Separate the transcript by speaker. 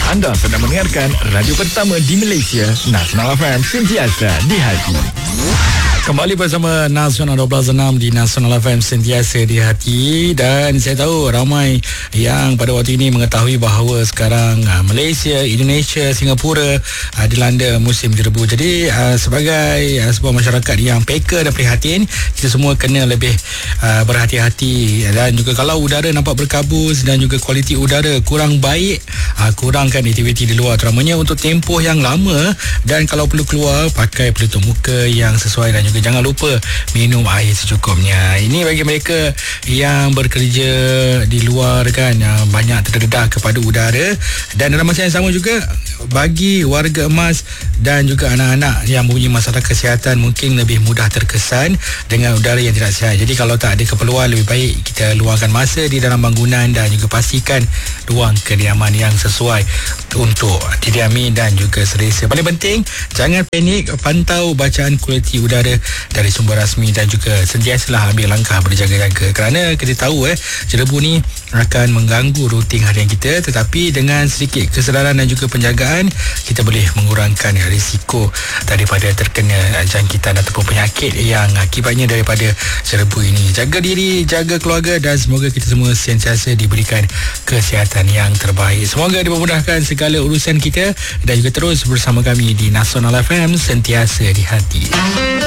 Speaker 1: Anda sedang mendengarkan radio pertama di Malaysia, Nasional FM, sentiasa di hati.
Speaker 2: Kembali bersama Nasional 12.6 di Nasional FM, sentiasa di hati. Dan saya tahu ramai yang pada waktu ini mengetahui bahawa sekarang Malaysia, Indonesia, Singapura dilanda musim jerebu. Jadi sebagai sebuah masyarakat yang peka dan prihatin, kita semua kena lebih berhati-hati. Dan juga kalau udara nampak berkabus dan juga kualiti udara kurang baik, kurangkan aktiviti di luar, terutamanya untuk tempoh yang lama. Dan kalau perlu keluar, pakai pelitup muka yang sesuai dan juga jangan lupa minum air secukupnya. Ini bagi mereka yang bekerja di luar kan, banyak terdedah kepada udara. Dan dalam masa yang sama juga bagi warga emas dan juga anak-anak yang mempunyai masalah kesihatan, mungkin lebih mudah terkesan dengan udara yang tidak sihat. Jadi kalau tak ada keperluan, lebih baik kita luangkan masa di dalam bangunan dan juga pastikan ruang kediaman yang sesuai untuk didiami dan juga selesa. Paling penting, jangan panik, pantau bacaan kualiti udara dari sumber rasmi dan juga sentiasalah ambil langkah berjaga-jaga, kerana kita tahu jerebu ni akan mengganggu rutin harian kita, tetapi dengan sedikit kesedaran dan juga penjagaan, kita boleh mengurangkan risiko daripada terkena jangkitan ataupun penyakit yang akibatnya daripada jerebu ini. Jaga diri, jaga keluarga, dan semoga kita semua sentiasa diberikan kesihatan yang terbaik. Semoga dipermudahkan segala urusan kita, dan juga terus bersama kami di Nasional FM, sentiasa di hati.